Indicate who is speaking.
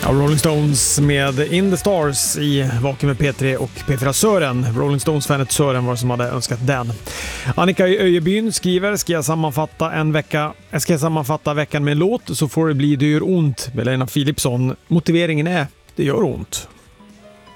Speaker 1: Rolling Stones med In the Stars i Vaken med P3 och P4 Sören. Rolling Stones-fanet Sören var som hade önskat den. Annika i Öjebyn skriver: Ska jag sammanfatta veckan med en låt så får det bli Det gör ont med Lena Philipsson. Motiveringen är: det gör ont.